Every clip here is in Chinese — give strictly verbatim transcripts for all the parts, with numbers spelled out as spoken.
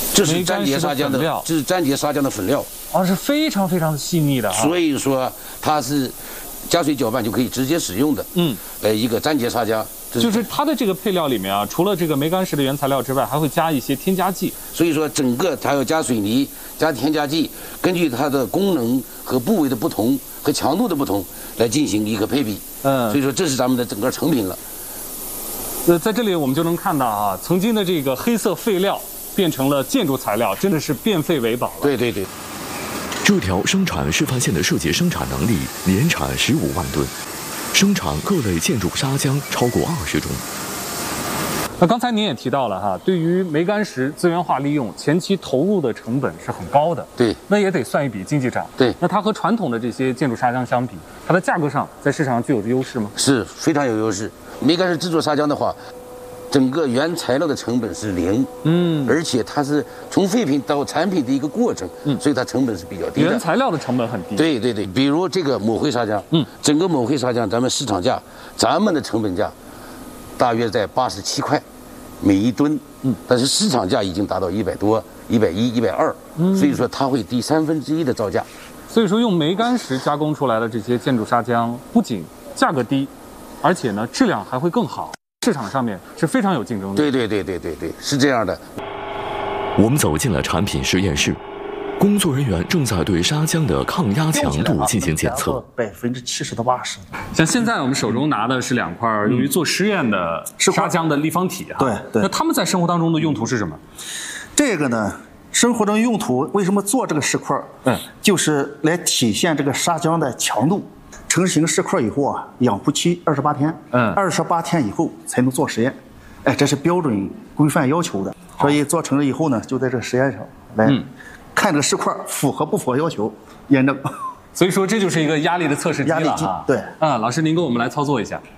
这是粘结砂浆的，这是粘结砂浆的粉料。 哦，是非常非常细腻的啊。 所以说它是加水搅拌就可以直接使用的。嗯，呃，一个粘结砂浆。 就是它的这个配料里面啊，除了这个梅干石的原材料之外，还会加一些添加剂。 所以说，整个它要加水泥、加添加剂，根据它的功能和部位的不同和强度的不同来进行一个配比。嗯，所以说这是咱们的整个成品了。 呃，在这里我们就能看到啊，曾经的这个黑色废料变成了建筑材料，真的是变废为宝了。 对对对。 这条生产示范线的设计生产能力年产十五万吨。生产各类建筑砂浆超过二十种。 那刚才您也提到了哈，对于梅干石资源化利用，前期投入的成本是很高的。 对， 那也得算一笔经济账。 对， 那它和传统的这些建筑砂浆相比，它的价格上在市场上具有着优势吗？ 是非常有优势。梅干石制作砂浆的话，整个原材料的成本是零，嗯，而且它是从废品到产品的一个过程，嗯，所以它成本是比较低的。 原材料的成本很低。 对对对，比如这个抹灰砂浆，嗯，整个抹灰砂浆咱们市场价，咱们的成本价大约在八十七块每一吨，嗯，但是市场价已经达到一百多、一百一、一百二，嗯，所以说它会低三分之一的造价。 所以说用梅干石加工出来的这些建筑砂浆，不仅价格低，而且呢质量还会更好。市场上面是非常有竞争力。 对对对对对对，是这样的。 我们走进了产品实验室，工作人员正在对砂浆的抗压强度进行检测， 百分之七十到八十。 像现在我们手中拿的是两块用于做实验的砂浆的立方体啊。 对对。 那他们在生活当中的用途是什么？ 这个呢，生活中用途为什么做这个石块？嗯，就是来体现这个砂浆的强度。成型石块以后啊，养护期二十八天，嗯，二十八天以后才能做实验，哎，这是标准规范要求的，所以做成了以后呢，就在这个实验上来、嗯、看这个石块符合不符合要求，验证。 所以说这就是一个压力的测试机了，压力机，对， 啊，老师您给我们来操作一下，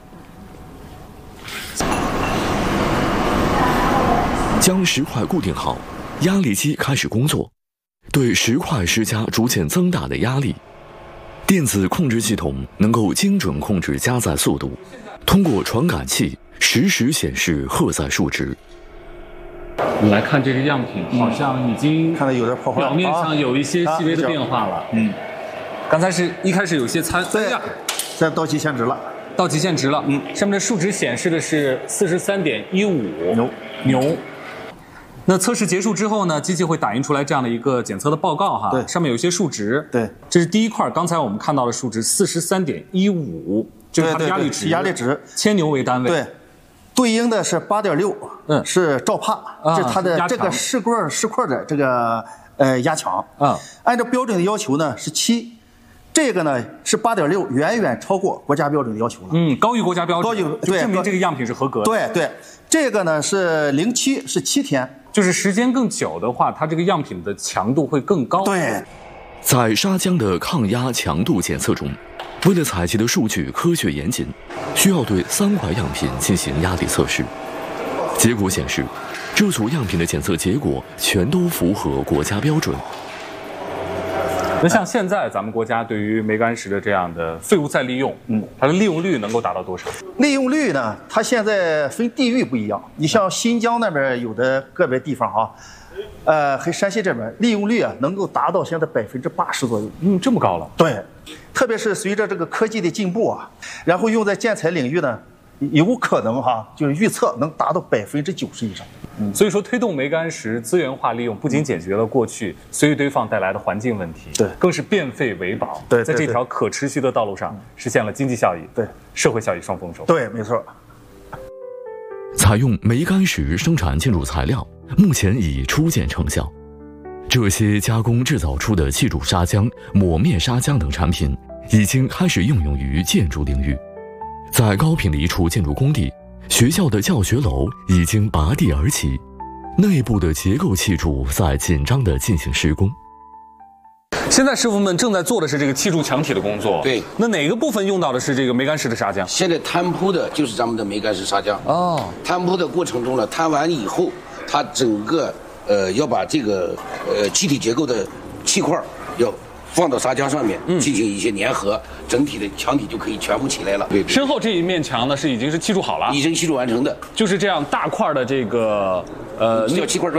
将石块固定好，压力机开始工作，对石块施加逐渐增大的压力。电子控制系统能够精准控制加载速度，通过传感器实时显示荷载数值。 我们来看这个样品，好像已经看到有点破坏， 表面上有一些细微的变化了。嗯，刚才是一开始有些参， 对呀，现在到极限值了， 到极限值了。嗯，上面的数值显示的是四十三点一五牛牛。那测试结束之后呢，机器会打印出来这样的一个检测的报告哈， 对， 上面有一些数值， 对， 这是第一块，刚才我们看到的数值四十三点一五，这是它的压力值， 压力值， 千牛为单位， 对，对应的是八点六，嗯，是兆帕， 啊、 这是它的这个石块石块的这个呃压强，啊，按照标准的要求呢是七。这个呢是八点六，远远超过国家标准的要求了。 嗯，高于国家标准， 高于就证明这个样品是合格的。 对对，这个呢是零七，是七天， 就是时间更久的话，它这个样品的强度会更高。 对， 在砂浆的抗压强度检测中，为了采集的数据科学严谨，需要对三块样品进行压力测试。结果显示，这组样品的检测结果全都符合国家标准。 那像现在咱们国家对于梅干石的这样的废物再利用，嗯，它的利用率能够达到多少？ 利用率呢？它现在分地域不一样。你像新疆那边有的个别地方哈，呃，和山西这边利用率啊能够达到现在百分之八十左右。 嗯，这么高了？ 对，特别是随着这个科技的进步啊，然后用在建材领域呢，有可能哈，就是预测能达到百分之九十以上。 嗯，所以说推动梅干石资源化利用，不仅解决了过去随意堆放带来的环境问题， 对， 更是变废为宝。 对， 在这条可持续的道路上，实现了经济效益， 对， 社会效益双丰收。 对，没错。 采用梅干石生产建筑材料，目前已初见成效。这些加工制造出的气柱砂浆、抹面砂浆等产品，已经开始应用于建筑领域。在高平的一处建筑工地，学校的教学楼已经拔地而起，内部的结构砌筑在紧张地进行施工。 现在师傅们正在做的是这个砌筑墙体的工作。 对， 那哪个部分用到的是这个梅干石的砂浆？ 现在摊铺的就是咱们的梅干石砂浆。哦，摊铺的过程中呢，摊完以后，它整个呃要把这个呃气体结构的气块要放到砂浆上面进行一些粘合，嗯、整体的墙体就可以全部起来了。对， 身后这一面墙呢是已经是砌筑好了， 已经砌筑完成的， 就是这样大块的这个呃叫气块砖。